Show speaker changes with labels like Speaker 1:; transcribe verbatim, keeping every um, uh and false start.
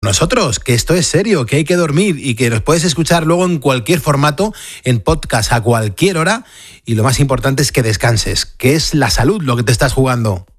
Speaker 1: nosotros, que esto es serio, que hay que dormir y que nos puedes escuchar luego en cualquier formato, en podcast a cualquier hora, y lo más importante es que descanses, que es la salud lo que te estás jugando.